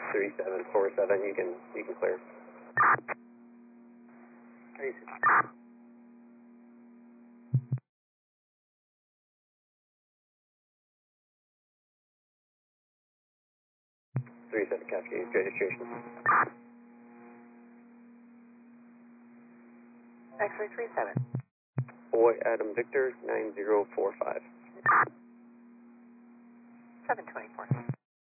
3747, you can clear. 37 Cascade registration. X-ray 37. Boy Adam Victor 9045. 724.